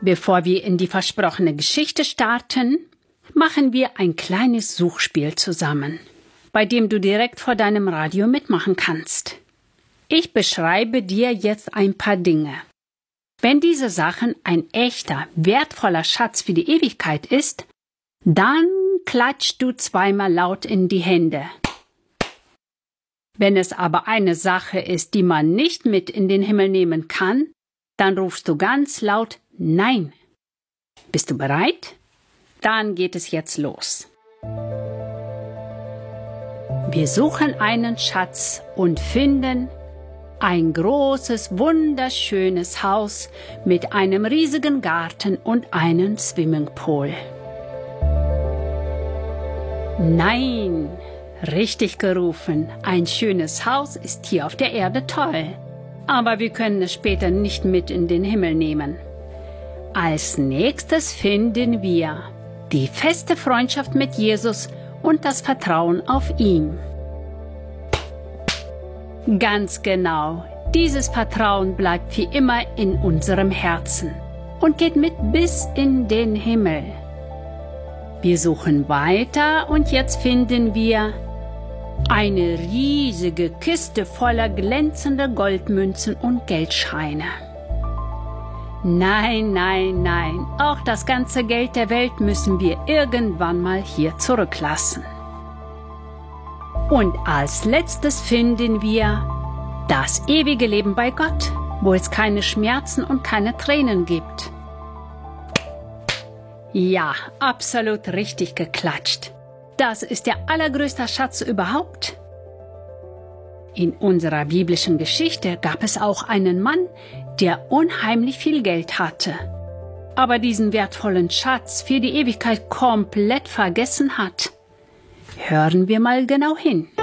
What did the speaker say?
Bevor wir in die versprochene Geschichte starten, machen wir ein kleines Suchspiel zusammen, bei dem du direkt vor deinem Radio mitmachen kannst. Ich beschreibe dir jetzt ein paar Dinge. Wenn diese Sachen ein echter, wertvoller Schatz für die Ewigkeit ist, dann klatschst du zweimal laut in die Hände. Wenn es aber eine Sache ist, die man nicht mit in den Himmel nehmen kann, dann rufst du ganz laut Nein. Bist du bereit? Dann geht es jetzt los. Wir suchen einen Schatz und finden ein großes, wunderschönes Haus mit einem riesigen Garten und einem Swimmingpool. Nein, richtig gerufen. Ein schönes Haus ist hier auf der Erde toll. Aber wir können es später nicht mit in den Himmel nehmen. Als nächstes finden wir die feste Freundschaft mit Jesus und das Vertrauen auf ihn. Ganz genau, dieses Vertrauen bleibt wie immer in unserem Herzen und geht mit bis in den Himmel. Wir suchen weiter und jetzt finden wir eine riesige Kiste voller glänzender Goldmünzen und Geldscheine. Nein, nein, nein, auch das ganze Geld der Welt müssen wir irgendwann mal hier zurücklassen. Und als letztes finden wir das ewige Leben bei Gott, wo es keine Schmerzen und keine Tränen gibt. Ja, absolut richtig geklatscht. Das ist der allergrößte Schatz überhaupt. In unserer biblischen Geschichte gab es auch einen Mann, der unheimlich viel Geld hatte, aber diesen wertvollen Schatz für die Ewigkeit komplett vergessen hat. Hören wir mal genau hin.